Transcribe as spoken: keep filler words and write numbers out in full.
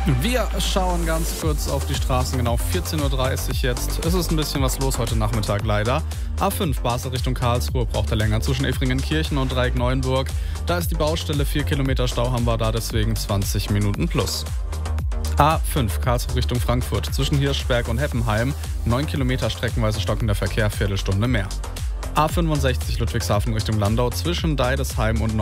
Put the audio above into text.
Wir schauen ganz kurz auf die Straßen, genau vierzehn Uhr dreißig jetzt. Es ist ein bisschen was los heute Nachmittag leider. A fünf Basel Richtung Karlsruhe braucht er länger zwischen Efringen-Kirchen und Dreieck-Neuenburg. Da ist die Baustelle, vier Kilometer Stau haben wir da, deswegen zwanzig Minuten plus. A fünf Karlsruhe Richtung Frankfurt zwischen Hirschberg und Heppenheim. neun Kilometer streckenweise stockender Verkehr, Viertelstunde mehr. A fünfundsechzig Ludwigshafen Richtung Landau zwischen Deidesheim und